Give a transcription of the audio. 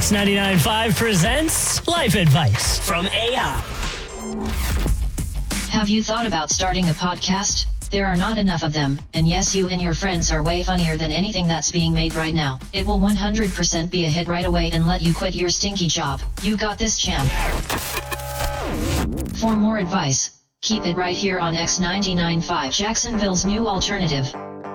X99.5 presents Life Advice from AI. Have you thought about starting a podcast? There are not enough of them, and yes, you and your friends are way funnier than anything that's being made right now. It will 100% be a hit right away and let you quit your stinky job. You got this, champ. For more advice, keep it right here on X99.5, Jacksonville's new alternative.